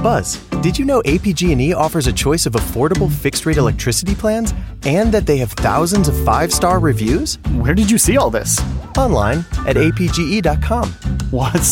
Buzz, did you know APG&E offers a choice of affordable fixed-rate electricity plans and that they have thousands of 5-star reviews? Where did you see all this? Online at apge.com. What?